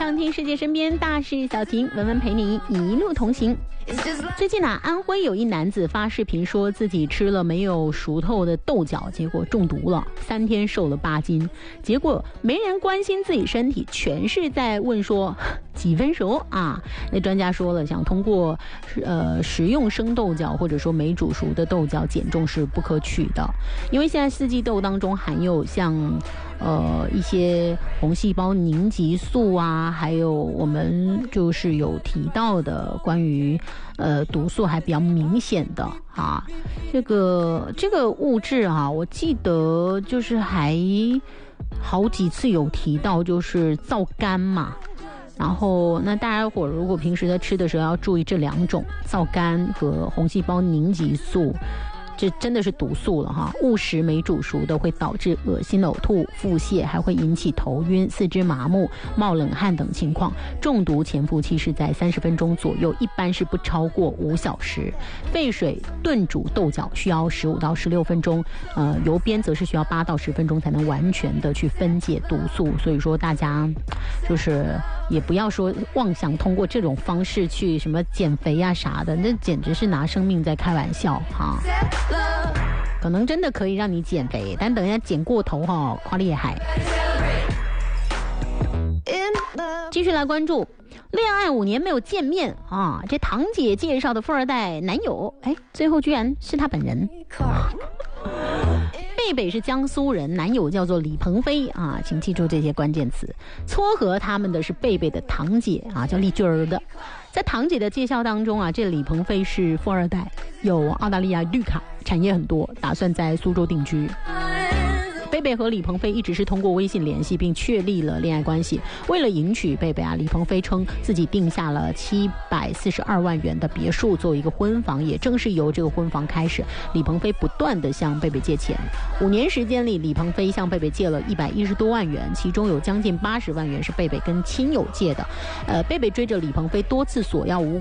畅听世界身边大事小情，文文陪你一路同行。最近安徽有一男子发视频说自己吃了没有熟透的豆角，结果中毒了，3天瘦了8斤。结果没人关心自己身体，全是在问说几分熟啊？那专家说了，想通过食用生豆角或者说没煮熟的豆角减重是不可取的，因为现在四季豆当中含有像一些红细胞凝集素啊，还有我们就是有提到的关于毒素还比较明显的啊，这个物质啊，我记得就是还好几次有提到，就是皂苷嘛。然后那大家伙如果平时在吃的时候要注意这2种，皂苷和红细胞凝集素。这真的是毒素了哈！误食没煮熟的会导致恶心、呕吐、腹泻，还会引起头晕、四肢麻木、冒冷汗等情况。中毒潜伏期是在30分钟左右，一般是不超过5小时。沸水炖煮豆角需要15到16分钟，油煸则是需要8到10分钟才能完全的去分解毒素。所以说大家就是也不要说妄想通过这种方式去什么减肥啊啥的，那简直是拿生命在开玩笑哈！可能真的可以让你减肥，但等一下减过头哈，夸厉害。继续来关注，恋爱5年没有见面啊，这堂姐介绍的富二代男友，最后居然是他本人。贝贝是江苏人，男友叫做李鹏飞啊，请记住这些关键词。撮合他们的是贝贝的堂姐啊，叫丽君儿的。在堂姐的介绍当中啊，这李鹏飞是富二代，有澳大利亚绿卡，产业很多，打算在苏州定居。贝贝和李鹏飞一直是通过微信联系，并确立了恋爱关系。为了迎娶贝贝啊，李鹏飞称自己定下了742万元的别墅作为一个婚房，也正是由这个婚房开始，李鹏飞不断的向贝贝借钱。5年时间里，李鹏飞向贝贝借了110多万元，其中有将近80万元是贝贝跟亲友借的。贝贝追着李鹏飞多次索要无